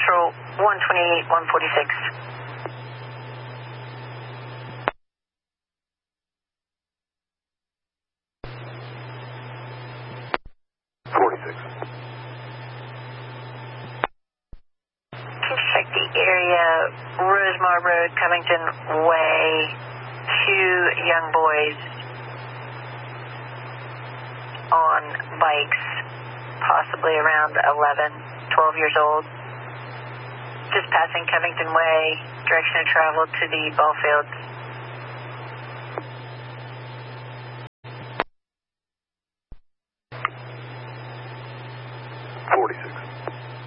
Central 128, 146. Check the area, Rosemar Road, Covington Way, 2 young boys on bikes, possibly around 11, 12 years old. Just passing Covington Way, direction of travel to the ball fields.